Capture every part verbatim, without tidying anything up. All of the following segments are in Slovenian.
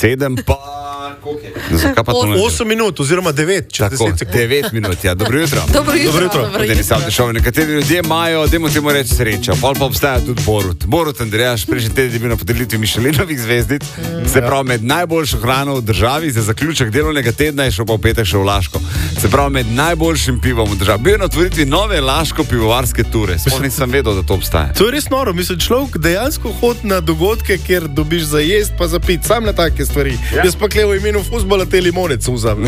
Sedem pa... osem minut, oziroma devet, če deset sekund. devet minut, ja, dobro jutro. Dobro jutro. Dobro jutro. Dobro jutro. Nekateri ljudje imajo, dajmo temu reči srečo, pol pa obstaja tudi Borut. Borut Andrejaš, prejšnji teden je bil na podelitvi Mišelinovih zvezdic, mm, se pravi med najboljšo hrano v državi, za zaključek delovnega tedna je šel pa v petek še v Laško. Se pravi med najboljšim pivom v državi. Bil je na otvoritvi nove Laško pivovarske ture. Sploh nisem vedel, da to obstaja. To je res noro, mislim, človek dejansko hodi na dogodke, kjer dobiš za jest pa za pit, sam na take stvari. Ja. Jaz pa kle v imenu fuzbola te limonec vzam.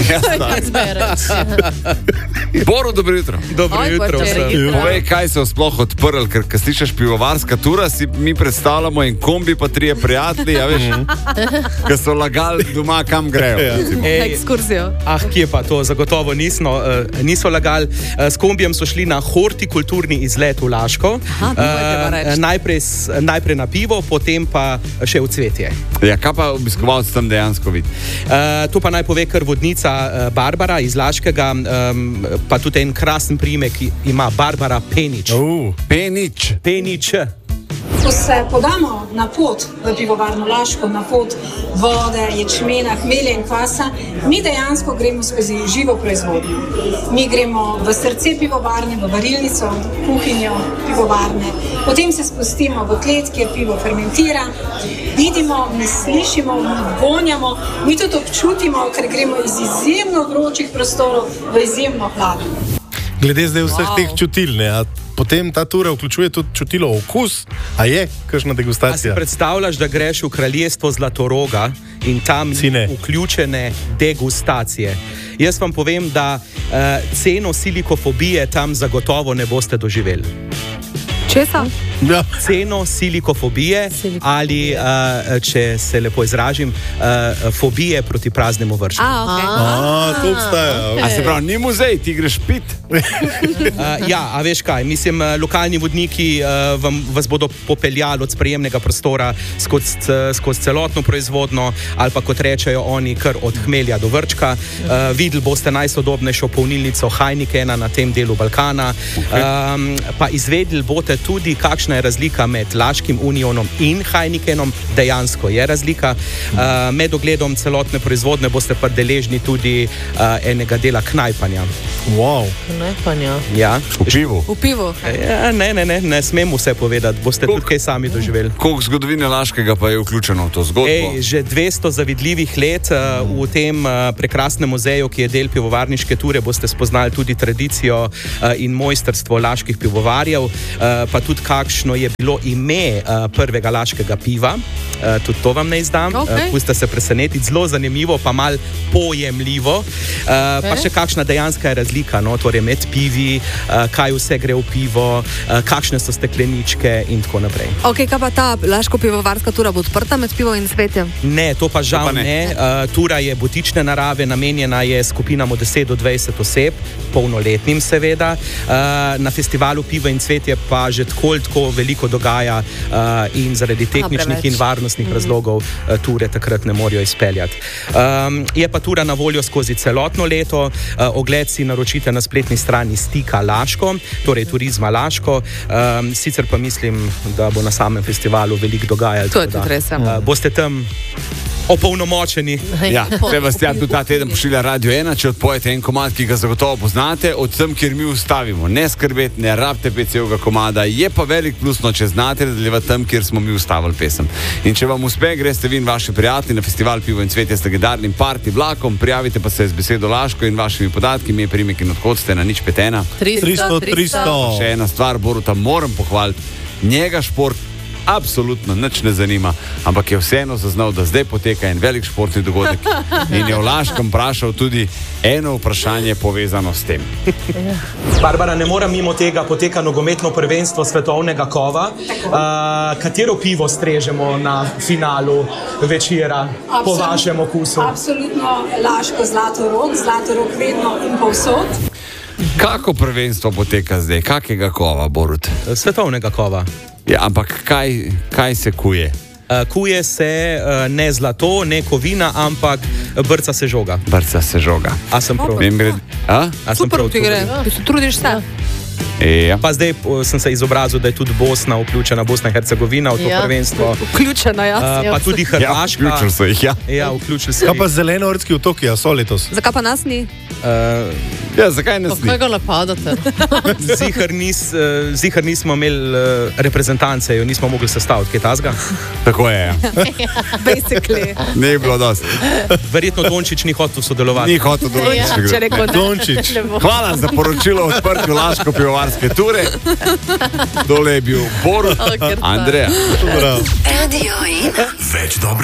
Boru, dobro jutro. Dobro Oj, jutro. počeri. Povej, kaj se je sploh odprl, ker ko slišiš pivovarska tura, si mi predstavljamo en kombi pa trije prijatelji, ja veš, ki so lagali doma, kam grejo. Ej, Ekskurzijo. ah, kje pa to, zagotovo nismo, uh, niso lagali. Uh, s kombijem so šli na hortikulturni izlet v Laško. Aha, to je treba reči. uh, najprej, s- najprej na pivo, potem pa še v cvetje. Ja, kaj pa obiskovalci tam dejansko vidi? Uh, to pa naj pove kar vodnica uh, Barbara iz Laškega, um, pa tudi en krasen priimek ima Barbara Penič. Uh, Penič. Penič. Ko se podamo na pot v pivovarno Laško, na pot vode, ječmena, hmelja in kvasa, mi dejansko gremo skozi živo proizvodnjo. Mi gremo v srce pivovarne, v varilnico, kuhinjo pivovarne, potem se spustimo v klet, kjer pivo fermentira, vidimo, mi slišimo, mi vonjamo, mi tudi občutimo, ker gremo iz izjemno vročih prostorov v izjemno hladno. glede zdaj vseh Wow. teh čutil, ne, a potem ta tura vključuje tudi čutilo okus, a je kakšna A si degustacija? predstavljaš, da greš v kraljestvo Zlatoroga in tam Si ne. vključene degustacije? Jaz vam povem, da uh, ceno silikofobije tam zagotovo ne boste doživeli. Česa? Ja. Ceno silikofobije Siliko- ali, uh, če se lepo izražim, uh, fobije proti praznemu vršu. A, ok. A, to obstaja. A se pravi, ni muzej, ti greš pit. Uh, ja, a veš kaj, mislim, uh, lokalni vodniki uh, vam, vas bodo popeljali od sprejemnega prostora skozi, uh, skozi celotno proizvodno, ali pa kot rečejo oni, kar od hmelja do vrčka. Uh, videli boste najsodobnejšo polnilnico Heinikena na tem delu Balkana, um, pa izvedeli boste tudi, kakšna je razlika med Laškim Unionom in Heinikenom. Dejansko je razlika. Uh, med ogledom celotne proizvodne boste pa deležni tudi uh, enega dela knajpanja. Wow. Ne, pa nja. Ja. V pivu. V pivu. Ja, ne, ne, ne, ne smem vse povedati, boste tudi kaj sami doživeli. Koliko zgodovine Laškega pa je vključeno v to zgodbo? Ej, že dvesto zavidljivih let uh, v tem uh, prekrasnem muzeju, ki je del pivovarniške ture, boste spoznali tudi tradicijo uh, in mojstrstvo laških pivovarjev, uh, pa tudi kakšno je bilo ime uh, prvega laškega piva. Uh, tudi to vam ne izdam. Okej. Uh, pustite se presenetiti, zelo zanimivo, pa mal pojemljivo. Uh, okay. Pa še kakšna dejanska je razlika, no? Torej med pivi, uh, kaj vse gre v pivo, uh, kakšne so stekleničke in tako naprej. Ok, kaj pa ta Laško pivovarska tura bo odprta med pivo in cvetjem? Ne, to pa žal To pa ne. ne. ne. Uh, tura je butične narave, namenjena je skupinam od deset do dvajset oseb, polnoletnim seveda. Uh, na festivalu Pivo in cvetje pa že tako ali tako veliko dogaja uh, in zaradi tehničnih preveč. in varnostnih mm. razlogov uh, ture takrat ne morejo izpeljati. Um, je pa tura na voljo skozi celotno leto. Uh, ogled si naročite na spletni strani Stika Laško, torej Turizma Laško. Um, sicer pa mislim, da bo na samem festivalu veliko dogajalo. To je tako tudi da, res, ja. uh, boste tam opolnomočeni. Ja, Sebastian tudi ta teden pošilja Radio ena, če odpojete en komad, ki ga zagotovo poznate, od tam, kjer mi ustavimo. Ne skrbeti, ne rabite pe ce-ovega komada, je pa velik plus, no, če znate nadaljevati tam, kjer smo mi ustavili pesem. In če vam uspe, greste vi in vaši prijatelji na festival Pivo in cvetje s legendarnim party vlakom, prijavite pa se z besedo Laško in vašimi podatki, ime, priimek in odhod ste na nič pet ena. tristo, tristo. Še ena stvar, Boruta moram pohvaliti, njega šport absolutno nič ne zanima, ampak je vseeno zaznal, da zdaj poteka en velik športni dogodek in je v Laškem vprašal tudi eno vprašanje povezano s tem. Barbara, ne morem mimo tega, poteka nogometno prvenstvo svetovnega kova. Uh, katero pivo strežemo na finalu večera po Absolut- vašem okusu? Absolutno Laško Zlatorog, Zlatorog vedno in povsod. Kako prvenstvo poteka zdaj? Kakega kova, Borut? Svetovnega kova. Ja, ampak kaj, kaj se kuje? Uh, kuje se uh, ne zlato, ne kovina, ampak brca se žoga. Brca se žoga. A sem prav? Vem, gre... A? A sem Super prav ti gre, odgovoril? ti se trudiš se. Ja. Pa zdaj o, sem se izobrazil, da je tudi Bosna vključena, Bosna in Hercegovina v to Ja. prvenstvo. Vključena, ja. Uh, pa tudi Ja, Hrvaška. vključil se jih, ja. Ja, vključili se. Kaj pa zelenorski otoki, a so letos? Zakaj pa nas ni? Uh, Ja, zakaj ne Kaj sni? ga napadate? zihar, nis, uh, zihar nismo imeli uh, reprezentance, jo nismo mogli sestaviti, kaj tasga. Tako je, ja. Basically. Ne je bilo dosti. Verjetno Dončić ni hotel sodelovati. Ni hotel dolje. Ja. Če rekel ne. Dončić. Hvala za poročilo o odprtju Laško pivovarske ture. Dole je bil Borut, O, ker ta. Andreja. Bravo. Radio Ena. Več dobre